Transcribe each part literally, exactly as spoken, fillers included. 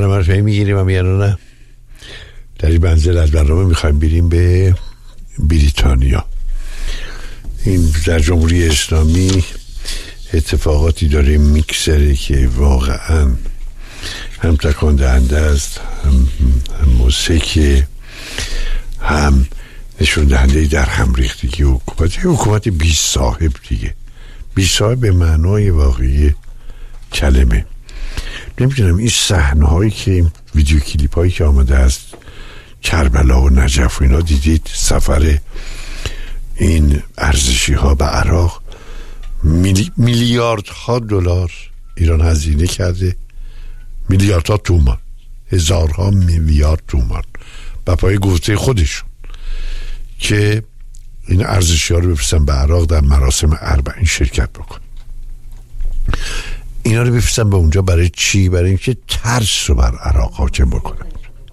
برنامه رو فهمی میگیریم و میانونه در این منزل از برنامه میخوایم بریم به بریتانیا. این در جمهوری اسلامی اتفاقاتی داره میکسره که واقعا هم تکان دهنده است، هم, هم موسیقی، هم نشون دهنده در هم ریختگی حکومت. حکومت بی صاحب دیگه، بی صاحب به معنای واقعی کلمه. نمیدونم این صحنه هایی که ویدیو کلیپ هایی که آمده است کربلا و نجف و اینا دیدید، سفر این ارزشی ها به عراق، میلی، میلیاردها دلار ایران هزینه کرده، میلیاردها تومان، هزارها میلیارد تومان به پای گفته خودشون که این ارزشی ها رو بفرستن به عراق در مراسم اربعین شرکت بکن. اینا رو بفرستن به اونجا برای چی؟ برای اینکه ترس رو بر عراق حاکم بکنن.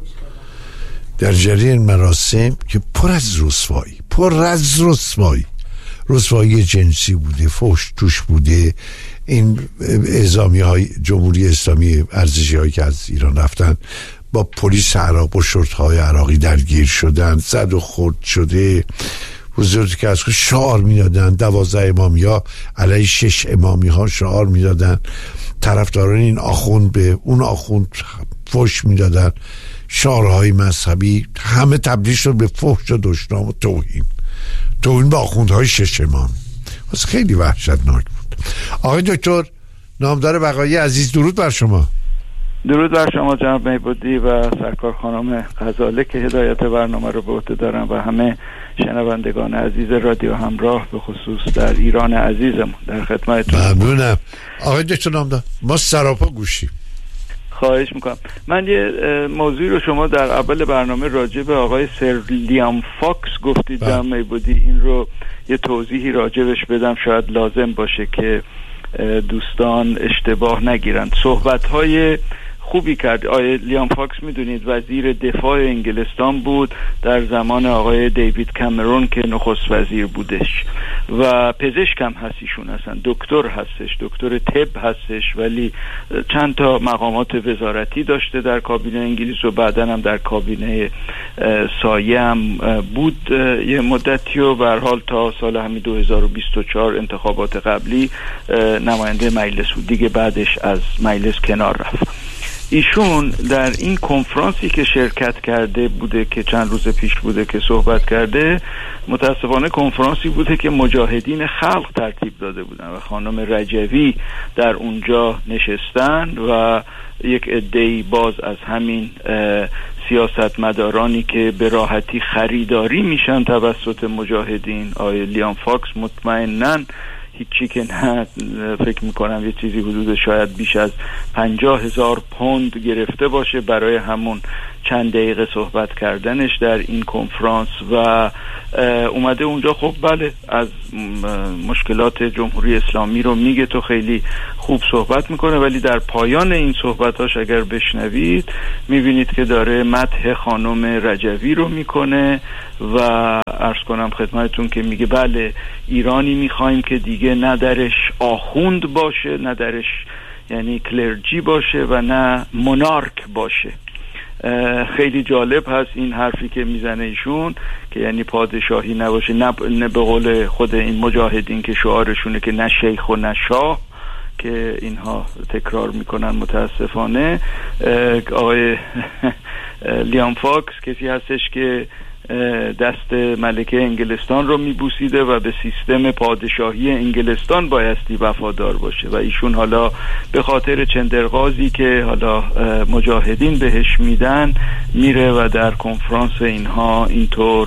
در جریان مراسم که پر از رسوایی، پر از رسوایی رسوایی جنسی بوده، فحش توش بوده. این اعزامی های جمهوری اسلامی ارزشی هایی که از ایران رفتن با پلیس عراق و شرطهای عراقی درگیر شدن، زد و خورد شده. حضورتی که از خود شعار میدادن، دوازده امامی ها علیه شش امامی ها شعار میدادن، طرفداران این آخوند به اون آخوند فحش میدادن، شعارهای مذهبی، همه تبدیل شد به فحش و دشنام و توهین توهین به آخوندهای شش امام. واسه خیلی وحشتناک بود. آقای دکتر نامدار بقایی عزیز، درود بر شما. درود بر شما جناب میبودی و سرکار خانم غزاله که هدایت برنامه رو به عهده دارن و همه شنوندگان عزیز رادیو همراه به خصوص در ایران عزیزمون. در خدمتتون. ممنونم آقای دکتر نامدار، ما سراپا گوشیم. خواهش میکنم. من یه موضوعی رو شما در اول برنامه راجع به آقای سر لیام فاکس گفتید جناب میبودی، این رو یه توضیحی راجبش بدم، شاید لازم باشه که دوستان اشتباه نگیرند. صحبت‌های خوبی کرد آقای لیام فاکس. میدونید وزیر دفاع انگلستان بود در زمان آقای دیوید کامرون که نخست وزیر بودش و پزشک هم هست ایشون، هستن دکتر هستش، دکتر طب هستش، ولی چند تا مقامات وزارتی داشته در کابینه انگلیس و بعداً هم در کابینه سایه هم بود یه مدتی و به هر حال تا سال همین دو هزار و بیست و چهار انتخابات قبلی نماینده مجلس بود دیگه، بعدش از مجلس کنار رفت. ایشون در این کنفرانسی که شرکت کرده بوده که چند روز پیش بوده که صحبت کرده، متاسفانه کنفرانسی بوده که مجاهدین خلق ترتیب داده بودن و خانم رجوی در اونجا نشستن و یک عده‌ای باز از همین سیاستمدارانی که به راحتی خریداری میشن توسط مجاهدین. آقای لیام فاکس مطمئناً هیچی که نه، فکر میکنم یه چیزی حدود شاید بیش از پنجاه هزار پوند گرفته باشه برای همون چند دقیقه صحبت کردنش در این کنفرانس و اومده اونجا. خب بله، از مشکلات جمهوری اسلامی رو میگه تو خیلی خوب صحبت میکنه، ولی در پایان این صحبتاش اگر بشنوید میبینید که داره مدح خانم رجوی رو میکنه و عرض کنم خدمتتون که میگه بله ایرانی میخوایم که دیگه نه درش آخوند باشه، نه درش یعنی کلرجی باشه و نه مونارک باشه. خیلی جالب هست این حرفی که میزنه ایشون که یعنی پادشاهی نباشه، نه, نه به قول خود این مجاهدین که شعارشونه که نه شیخ و نه شاه که اینها تکرار میکنن متاسفانه. آقای لیام فاکس کسی هستش که دست ملکه انگلستان رو میبوسیده و به سیستم پادشاهی انگلستان بایستی وفادار باشه و ایشون حالا به خاطر چندرغازی که حالا مجاهدین بهش میدن میره و در کنفرانس اینها اینطور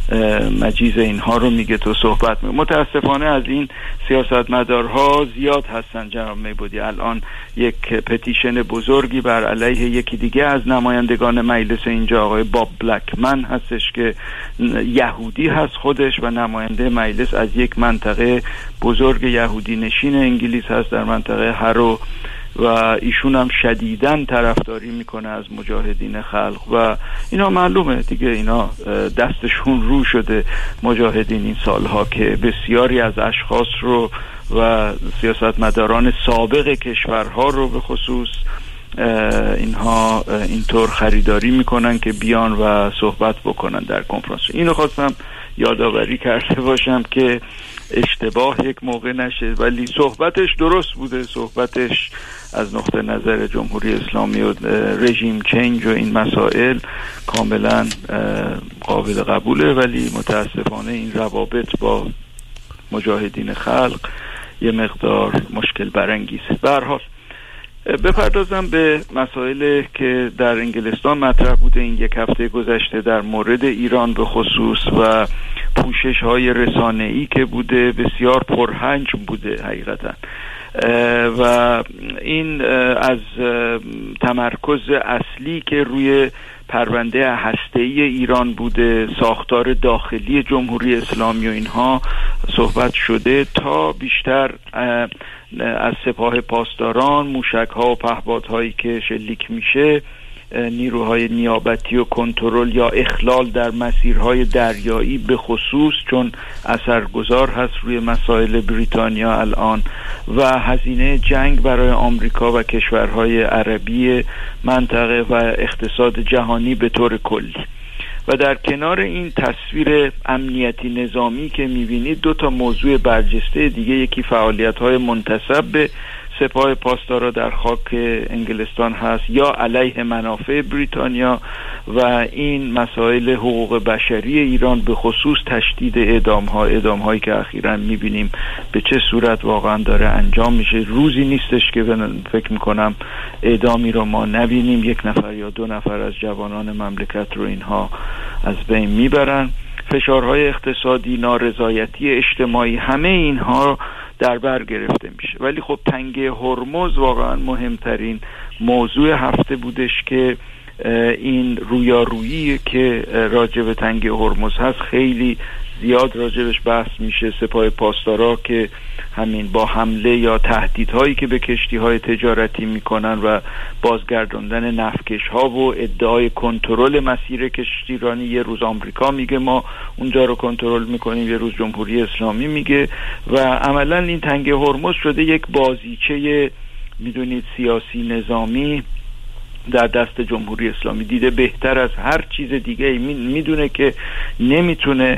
مجیز اینها رو میگه تو صحبت میگه. متاسفانه از این سیاستمدارها زیاد هستن جناب میبودی. الان یک پتیشن بزرگی بر علیه یکی دیگه از نمایندگان مجلس اینجا، آقای باب بلکمن هستش که یهودی هست خودش و نماینده مجلس از یک منطقه بزرگ یهودی نشین انگلیس هست در منطقه هرو و ایشون هم شدیداً طرفداری میکنه از مجاهدین خلق و اینا معلومه دیگه، اینا دستشون رو شده مجاهدین این سالها که بسیاری از اشخاص رو و سیاستمداران سابق کشورها رو به خصوص اینها اینطور خریداری میکنن که بیان و صحبت بکنن در کنفرانس. اینو خواستم یادآوری کرده باشم که اشتباه یک موقع نشه، ولی صحبتش درست بوده، صحبتش از نقطه نظر جمهوری اسلامی و رژیم چنج و این مسائل کاملا قابل قبوله، ولی متاسفانه این روابط با مجاهدین خلق یه مقدار مشکل برانگیزه. به هر حال بپردازم به مسائلی که در انگلستان مطرح بوده این یک هفته گذشته در مورد ایران به خصوص و پوشش های رسانه‌ای که بوده، بسیار پرحجم بوده حقیقتا، و این از تمرکز اصلی که روی پرونده هسته‌ای ایران بوده، ساختار داخلی جمهوری اسلامی و اینها صحبت شده، تا بیشتر از سپاه پاسداران، موشک‌ها و پهپادهایی که شلیک میشه، نیروهای نیابتی و کنترل یا اخلال در مسیرهای دریایی به خصوص، چون اثرگذار هست روی مسائل بریتانیا الان، و هزینه جنگ برای آمریکا و کشورهای عربی منطقه و اقتصاد جهانی به طور کلی. و در کنار این تصویر امنیتی نظامی که میبینید، دو تا موضوع برجسته دیگه، یکی فعالیت‌های منتسب به سپاه پاسداران در خاک انگلستان هست یا علیه منافع بریتانیا، و این مسائل حقوق بشری ایران به خصوص تشدید اعدام ها اعدام هایی که اخیراً میبینیم به چه صورت واقعا داره انجام میشه. روزی نیستش که فکر میکنم اعدامی رو ما نبینیم، یک نفر یا دو نفر از جوانان مملکت رو اینها از بین میبرن. فشارهای اقتصادی، نارضایتی اجتماعی، همه اینها در بر گرفته میشه. ولی خب تنگه هرمز واقعا مهمترین موضوع هفته بودش که این رویارویی که راجع به تنگه هرمز هست خیلی زیاد راجبش بحث میشه. سپاه پاسداران که همین با حمله یا تهدیدهایی که به کشتی‌های تجارتی میکنن و بازگرداندن نفتکش‌ها و ادعای کنترل مسیر کشتیرانی، یه روز آمریکا میگه ما اونجا رو کنترل میکنیم، یه روز جمهوری اسلامی میگه، و عملاً این تنگه هرمز شده یک بازیچه میدونید سیاسی نظامی در دست جمهوری اسلامی. دیده بهتر از هر چیز دیگه میدونه که نمیتونه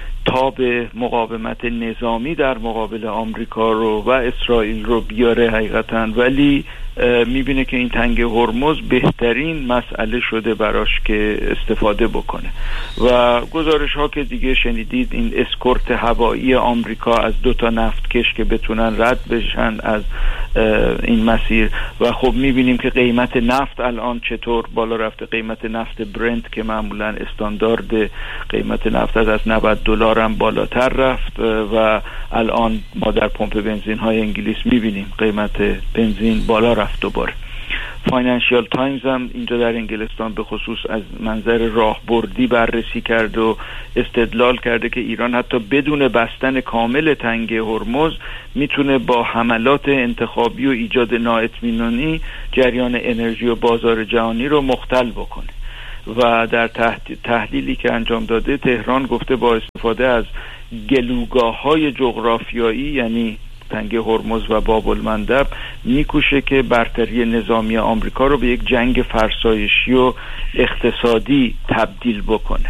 تاب مقاومت نظامی در مقابل آمریکا رو و اسرائیل رو بیاره حقیقتا، ولی میبینه که این تنگه هرمز بهترین مسئله شده براش که استفاده بکنه. و گزارش ها که دیگه شنیدید، این اسکورت هوایی آمریکا از دو تا نفتکش که بتونن رد بشن از این مسیر، و خب میبینیم که قیمت نفت الان چطور بالا رفته. قیمت نفت برنت که معمولا استاندارد قیمت نفت از نود دلار هم بالاتر رفت، و الان ما در پمپ بنزین های انگلیس میبینیم قیمت بنزین بالا رفت دوباره. فاینانشیال تایمز هم اینجا در انگلستان به خصوص از منظر راهبردی بررسی کرد و استدلال کرده که ایران حتی بدون بستن کامل تنگه هرمز میتونه با حملات انتخابی و ایجاد نااطمینانی جریان انرژی و بازار جهانی رو مختل بکنه. و در تحلیلی که انجام داده، تهران گفته با استفاده از گلوگاه‌های جغرافیایی، یعنی تنگه هرمز و باب المندب، میکوشه که برتری نظامی آمریکا رو به یک جنگ فرسایشی و اقتصادی تبدیل بکنه.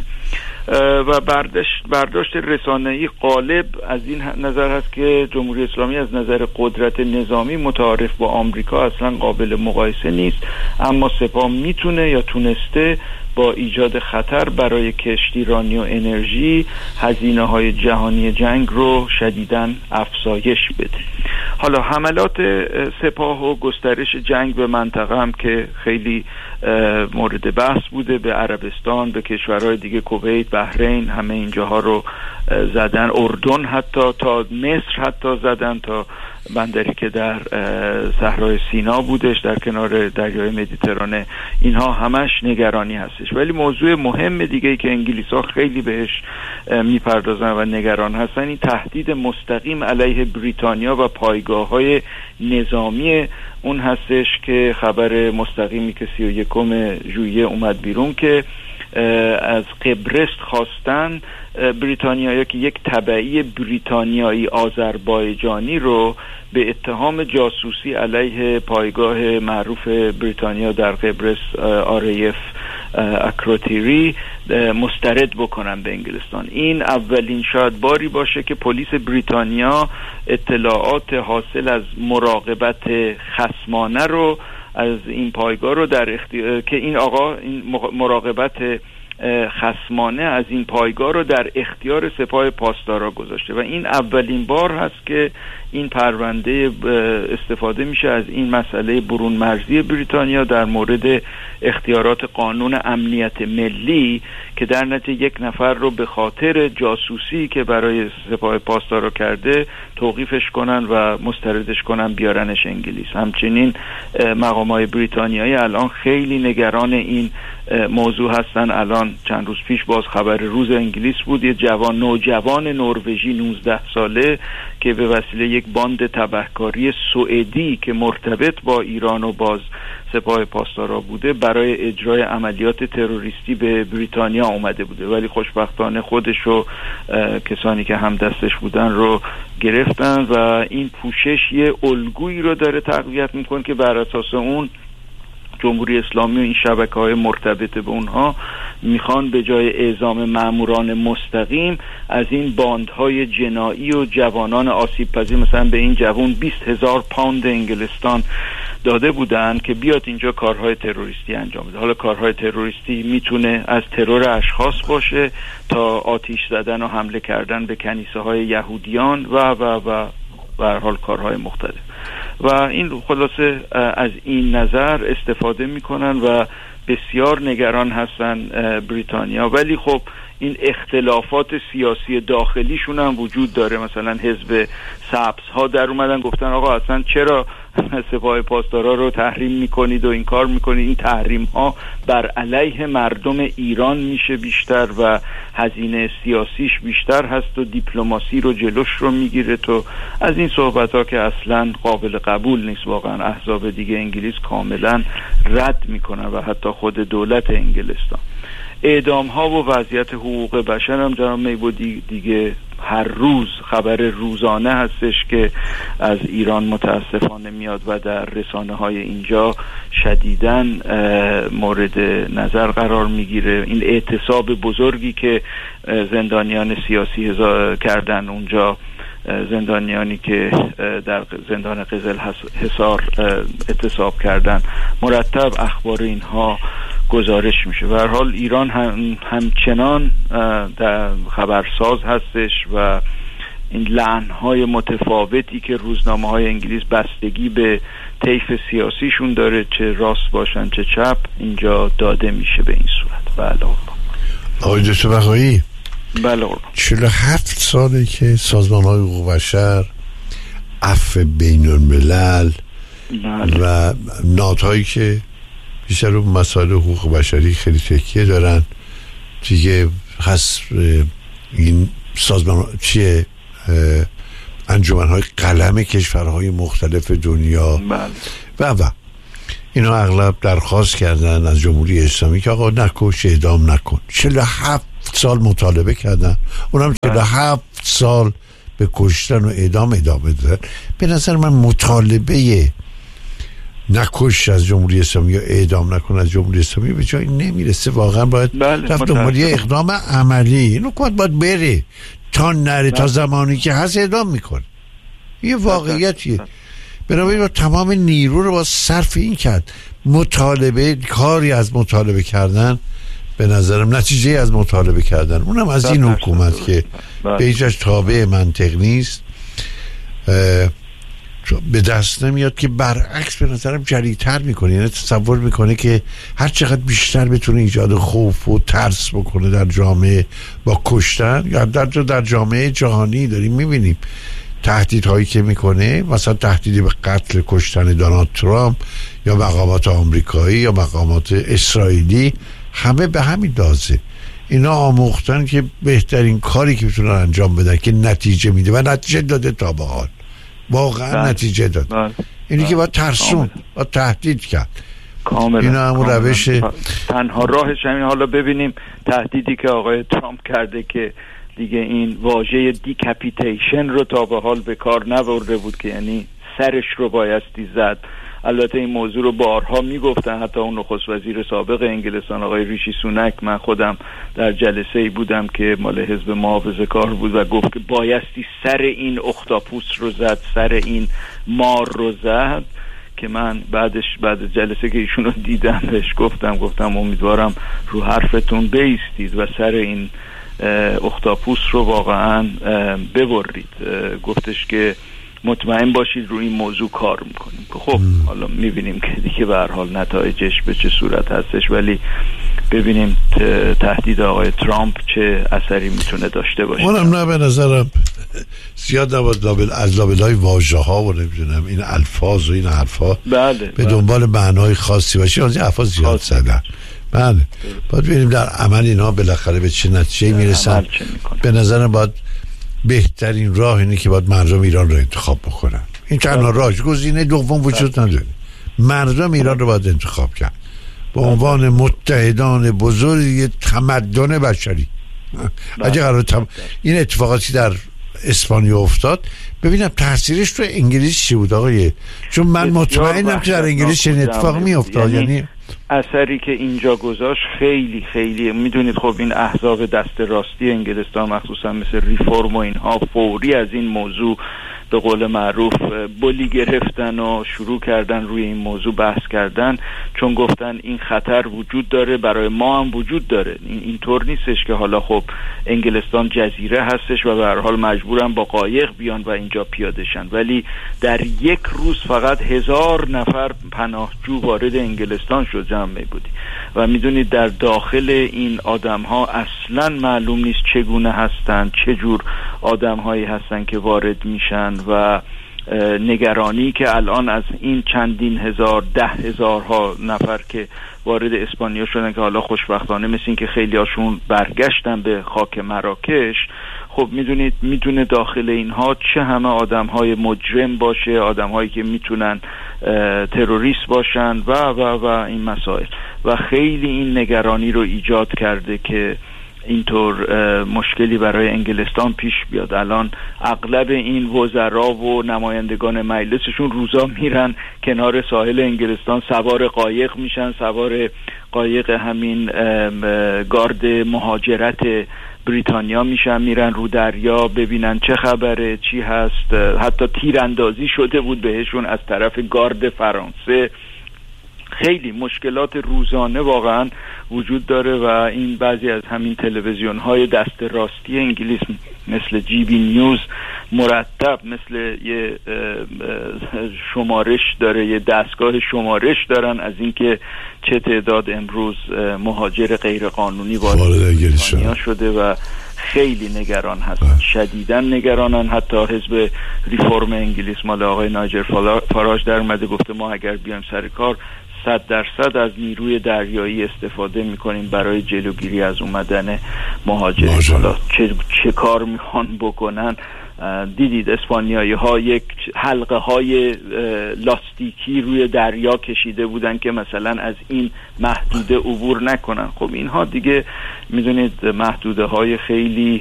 و برداشت برداشت رسانه‌ای غالب از این نظر هست که جمهوری اسلامی از نظر قدرت نظامی متعارف با آمریکا اصلا قابل مقایسه نیست، اما سپاه میتونه یا تونسته با ایجاد خطر برای کشتیرانی و انرژی هزینه های جهانی جنگ رو شدیداً افزایش بده. حالا حملات سپاه و گسترش جنگ به منطقه هم که خیلی مورد بحث بوده، به عربستان، به کشورهای دیگه، کویت، بحرین، همه اینجاها رو زدن، اردن حتی، تا مصر حتی زدن، تا بندری که در صحرای سینا بودش در کنار دریای مدیترانه. اینها همش نگرانی هستش. ولی موضوع مهم دیگه که انگلیس‌ها خیلی بهش میپردازن و نگران هستن، این تهدید مستقیم علیه بریتانیا و پایگاه‌های نظامی اون هستش که خبر مستقیمی که سی و یکم ژوئیه اومد بیرون که از قبرس خواستن بریتانیایی که یک تبعی بریتانیایی آذربایجانی رو به اتهام جاسوسی علیه پایگاه معروف بریتانیا در قبرس آر ای اف اکروتیری مسترد بکنن به انگلستان. این اولین شاید باری باشه که پلیس بریتانیا اطلاعات حاصل از مراقبت خصمانه رو از این پایگاه رو در اختیار که این آقا این مراقبت خصمانه از این پایگاه رو در اختیار سپاه پاسداران گذاشته و این اولین بار هست که این پرونده استفاده میشه از این مسئله برون مرزی بریتانیا در مورد اختیارات قانون امنیت ملی که در نتیجه یک نفر رو به خاطر جاسوسی که برای سپاه پاسداران کرده توقیفش کنن و مستردش کنن بیارنش انگلیس. همچنین مقامات بریتانیایی الان خیلی نگران این موضوع هستن. الان چند روز پیش باز خبر روز انگلیس بود، یه جوان نوجوان نروژی نوزده ساله که به وسیله یک باند تبهکاری سوئدی که مرتبط با ایران و باز سپاه پاسداران بوده برای اجرای عملیات تروریستی به بریتانیا اومده بوده، ولی خوشبختانه خودش و کسانی که هم دستش بودن رو گرفتن و این پوشش یه الگویی رو داره تقویت میکنه که بر اساس اون جمهوری اسلامی و این شبکه‌های مرتبط به اونها میخوان به جای اعزام ماموران مستقیم از این باندهای جنایی و جوانان آسیب پذیر، مثلا به این جوان بیست هزار پوند انگلستان داده بودن که بیاد اینجا کارهای تروریستی انجام بده. حالا کارهای تروریستی میتونه از ترور اشخاص باشه تا آتش زدن و حمله کردن به کنیسه های یهودیان و و و و هر حال کارهای مختلف و این خلاصه از این نظر استفاده میکنن و بسیار نگران هستن بریتانیا. ولی خب این اختلافات سیاسی داخلیشون هم وجود داره. مثلا حزب سبز ها در اومدن گفتن آقا اصلا چرا سپاه پاسداران رو تحریم میکنید و این کار میکنید؟ این تحریم ها بر علیه مردم ایران میشه بیشتر و هزینه سیاسیش بیشتر هست و دیپلماسی رو جلوش رو میگیره. تو از این صحبت ها که اصلا قابل قبول نیست. واقعا احزاب دیگه انگلیس کاملا رد میکنن و حتی خود دولت انگلستان. اعدام ها و وضعیت حقوق بشر هم جناب میبودی دیگه هر روز خبر روزانه هستش که از ایران متاسفانه میاد و در رسانه های اینجا شدیداً مورد نظر قرار میگیره. این اعتصاب بزرگی که زندانیان سیاسی کردن اونجا، زندانیانی که در زندان قزل حصار اعتصاب کردن، مرتب اخبار اینها گزارش میشه. به هر حال ایران هم همچنان در خبرساز هستش و این لعنهای متفاوتی که روزنامه‌های انگلیس بستگی به طیف سیاسیشون داره، چه راست باشن چه چپ، اینجا داده میشه به این صورت. بله آقای دکتر بقایی، بله چهل و هفت ساله که سازمان‌های حقوق بشر، عفو بین الملل و نهادهایی که بیشتر رو مسائل حقوق بشری خیلی تکیه دارن دیگه هست، این سازمان چیه انجمن‌های قلم کشورهای مختلف دنیا بله. و و اینا اغلب درخواست کردن از جمهوری اسلامی که آقا نکش، اعدام نکن. چهل و هفت سال مطالبه کردن، اونم چهل و هفت سال به کشتن و اعدام ادامه دادن. به نظر من مطالبه نکش از جمهوری اسلامی یا اعدام نکن از جمهوری اسلامی به جایی نمیرسه. واقعا باید بله رفت دنبال یه اقدام عملی. اینو باید باید بره تا نره بله. تا زمانی که هست اعدام میکنه. یه واقعیتیه. بنابراین با تمام نیرو رو با صرف این کرد. مطالبه، کاری از مطالبه کردن به نظرم نتیجه از مطالبه کردن، اونم از این حکومت که به هیچ تابع منطق نیست به دست نمیاد، که برعکس به نظرم جریتر میکنه. یعنی تصور میکنه که هر چقدر بیشتر بتونه ایجاد خوف و ترس بکنه در جامعه با کشتن، یا در در جامعه جهانی داریم میبینیم تهدیدهایی که میکنه، مثلا تهدیدی به قتل، کشتن دونالد ترامپ یا مقامات آمریکایی یا مقامات اسرائیلی، همه به همین دازه. اینا آموختن که بهترین کاری که میتونن انجام بدن که نتیجه میده و نتیجه داده تا به حال، واقعا بله. نتیجه داد. بله. اینی بله. که باید ترسون باید تهدید کرد. کاملا این همون روش تنها راهش همین. حالا ببینیم تهدیدی که آقای ترامپ کرده که دیگه این واژه دیکاپیتیشن رو تا به حال به کار نبرده بود که یعنی سرش رو بایستی زد. البته این موضوع رو بارها میگفتن، حتی اون نخست وزیر سابق انگلستان آقای ریشی سونک، من خودم در جلسه ای بودم که مال حزب محافظه‌کار بود و گفت که بایستی سر این اختاپوس رو زد، سر این مار رو زد، که من بعدش بعد جلسه که ایشون رو دیدم بهش گفتم گفتم امیدوارم رو حرفتون بیستید و سر این اختاپوس رو واقعا ببرید. گفتش که مطمئن باشید روی این موضوع کار میکنیم. خب حالا میبینیم که دیگه به هر حال نتایجش به چه صورت هستش، ولی ببینیم تهدید آقای ترامپ چه اثری میتونه داشته باشه. اونم نه به نظرم زیاد نباید لابل از لابلای واژه ها و نمیدونم این الفاظ و این حرفا بله به دنبال معنای خاصی باشه. از این الفاظ زیاد زدن. بله باید ببینیم در عمل اینا بالاخره به چه نتیجه میرسن. به نظرم باید بهترین راه اینه که باید مردم ایران رو انتخاب بکنن. این تنها راه، گزینه دوم وجود نداره. مردم ایران رو باید انتخاب کرد به عنوان متحدان بزرگ تمدن بشری. اگه قرار تم... این اتفاقاتی در اسپانیا افتاد، ببینم تاثیرش تو انگلیس چی بود آقای؟ چون من مطمئنم که در انگلیس چنین اتفاق میافتاد. یعنی, یعنی اثری که اینجا گذاشت خیلی خیلی میدونید. خب این احزاب دست راستی انگلستان مخصوصا مثل ریفورم و اینها فوری از این موضوع به قول معروف بولی گرفتن و شروع کردن روی این موضوع بحث کردن، چون گفتن این خطر وجود داره، برای ما هم وجود داره. این اینطور نیستش که حالا خب انگلستان جزیره هستش و به هر حال مجبورن با قایق بیان و اینجا پیاده شن، ولی در یک روز فقط هزار نفر پناهجو وارد انگلستان شد جمعی بودی و میدونید در داخل این آدم ها اصلا معلوم نیست چگونه هستن، چه جور آدم هایی هستن که وارد میشن و نگرانی که الان از این چندین هزار ده هزار ها نفر که وارد اسپانیا شدن که حالا خوشبختانه مثل این که خیلی هاشون برگشتن به خاک مراکش. خب میدونید میتونه داخل اینها چه همه آدم های مجرم باشه، آدم هایی که میتونن تروریست باشن و و و این مسائل، و خیلی این نگرانی رو ایجاد کرده که اینطور مشکلی برای انگلستان پیش بیاد. الان اغلب این وزرا و نمایندگان مجلسشون روزا میرن کنار ساحل انگلستان، سوار قایق میشن، سوار قایق همین گارد مهاجرت بریتانیا میشن، میرن رو دریا ببینن چه خبره، چی هست. حتی تیراندازی شده بود بهشون از طرف گارد فرانسه. خیلی مشکلات روزانه واقعا وجود داره و این بعضی از همین تلویزیون های دست راستی انگلیس مثل جی بی نیوز مرتب مثل یه شمارش داره، یه دستگاه شمارش دارن از اینکه چه تعداد امروز مهاجر غیر قانونی وارد انگلیس شده و خیلی نگران هستن، شدیداً نگرانن. حتی حزب ریفورم انگلیس مال آقای نایجل فاراج در اومده گفته ما اگر بیایم سر کار صد درصد از نیروی دریایی استفاده میکنیم برای جلوگیری از اومدن مهاجرین. حالا چه, چه کار میخوان بکنن؟ دیدید اسپانیایی ها یک حلقه های لاستیکی روی دریا کشیده بودن که مثلا از این محدوده عبور نکنن. خب اینها دیگه میدونید محدوده های خیلی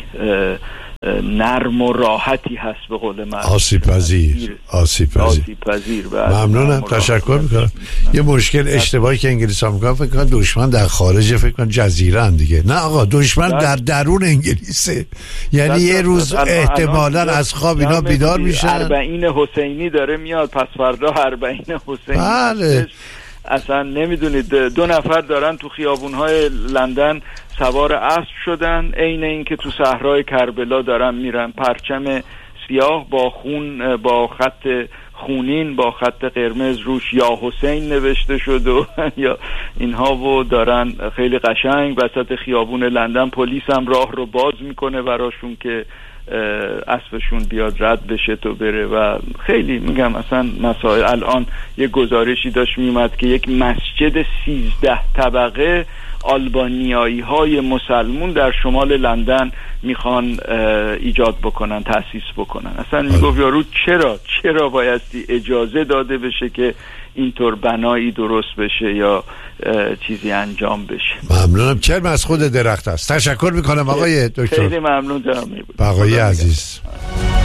نرم و راحتی هست به قول من، آسیب پذیر آسیب پذیر. ممنونم، تشکر میکنم. یه مشکل اشتباهی که انگلیس ها میکنن فکر کنن دشمن در خارج، فکر کنن جزیره هم دیگه. نه آقا، دشمن در درون انگلیسه. یعنی یه روز احتمالاً از خواب اینا بیدار میشن. اربعین حسینی داره میاد، پس فردا اربعین حسینی. بله اصلا نمیدونید دو نفر دارن تو خیابونهای لندن سوار اسب شدن، عین این که تو صحرای کربلا دارن میرن، پرچم سیاه با خون، با خط خونین، با خط قرمز روش یا حسین نوشته شد و یا اینها و دارن خیلی قشنگ وسط خیابون لندن. پلیس هم راه رو باز میکنه براشون که اسبشون بیاد رد بشه تو بره و خیلی میگم اصلا مسائل. الان یه گزارشی داشت میومد که یک مسجد سیزده طبقه آلبانیایی های مسلمون در شمال لندن میخوان ایجاد بکنن، تأسیس بکنن. اصلا میگفت یارو چرا چرا بایستی اجازه داده بشه که اینطور بنایی درست بشه یا چیزی انجام بشه. ممنونم. کرم از خود درخت است. تشکر میکنم آقای دکتر. خیلی ممنون جناب بقایی عزیز.